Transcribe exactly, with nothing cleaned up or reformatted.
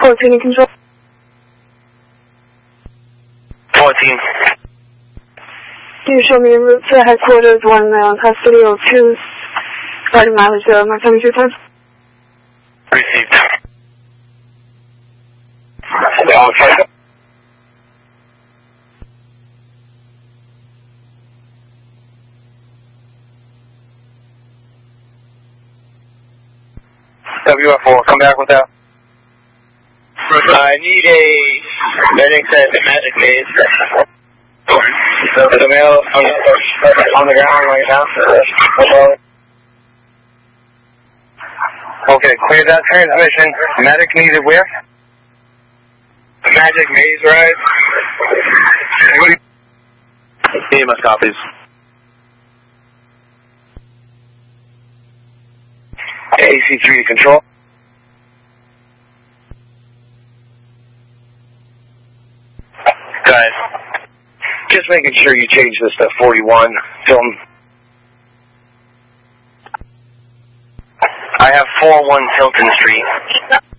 fourteen in control. fourteen. Can you show me en route to headquarters, one male in custody, oh two, starting mileage zero, my seventy-two ten? Received. Yeah, okay. W F four, come back with that. I need a medic at the Magic Maze. There's a male on the, on the ground right now. Okay, clear that transmission. Medic needed where? The Magic Maze ride. E M S copies. A C three to control. Guys, just making sure you change this to forty-one film. I have four one Hilton Street.